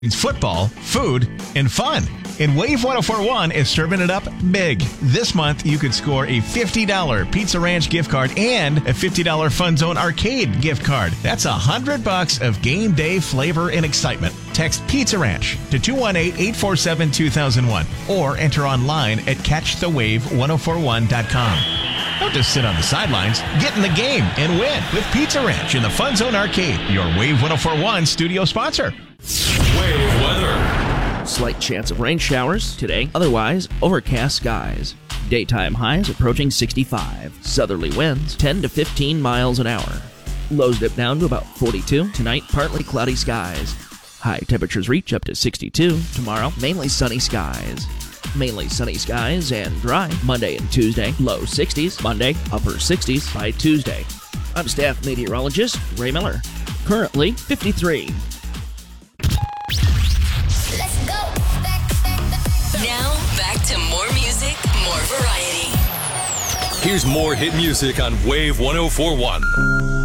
It's football, food, and fun. And Wave 1041 is serving it up big. This month, you could score a $50 Pizza Ranch gift card and a $50 Fun Zone Arcade gift card. That's $100 of game day flavor and excitement. Text Pizza Ranch to 218-847-2001 or enter online at catchthewave1041.com. Don't just sit on the sidelines. Get in the game and win with Pizza Ranch in the Fun Zone Arcade, your Wave 1041 studio sponsor. Wave weather. Slight chance of rain showers today, otherwise overcast skies. Daytime highs approaching 65. Southerly winds 10 to 15 miles an hour. Lows dip down to about 42. Tonight, partly cloudy skies. High temperatures reach up to 62. Tomorrow, mainly sunny skies. Mainly sunny skies and dry Monday and Tuesday. Low 60s. Monday, upper 60s by Tuesday. I'm staff meteorologist Ray Miller. Currently 53. Let's go. Now, back to more music, more variety. Here's more hit music on Wave 1041.